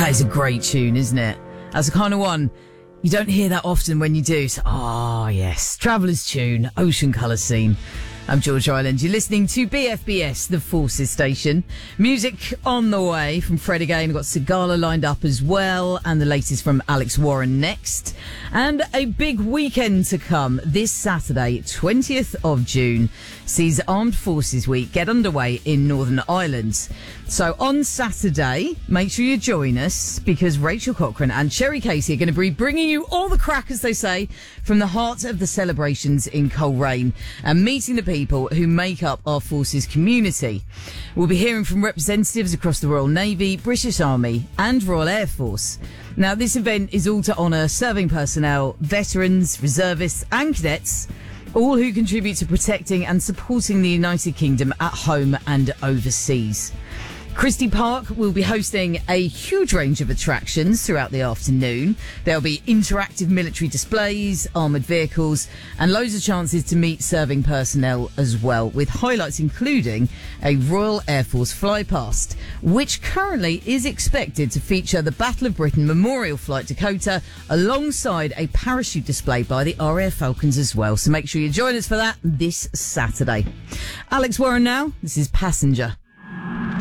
That is a great tune, isn't it? That's the kind of one you don't hear that often. When you do, so, yes. Traveller's Tune, Ocean Colour Scene. I'm George Island. You're listening to BFBS, the Forces Station. Music on the way from Fred again. We've got Sigala lined up as well, and the latest from Alex Warren next. And a big weekend to come. This Saturday, 20th of June, sees Armed Forces Week get underway in Northern Ireland. So on Saturday, make sure you join us, because Rachel Cochrane and Sherry Casey are going to be bringing you all the crack, as they say, from the heart of the celebrations in Coleraine, and meeting the people who make up our forces community. We'll be hearing from representatives across the Royal Navy, British Army and Royal Air Force. Now, this event is all to honour serving personnel, veterans, reservists and cadets, all who contribute to protecting and supporting the United Kingdom at home and overseas. Christie Park will be hosting a huge range of attractions throughout the afternoon. There'll be interactive military displays, armoured vehicles, and loads of chances to meet serving personnel as well, with highlights including a Royal Air Force flypast, which currently is expected to feature the Battle of Britain Memorial Flight Dakota, alongside a parachute display by the RAF Falcons as well. So make sure you join us for that this Saturday. Alex Warren now. This is Passenger.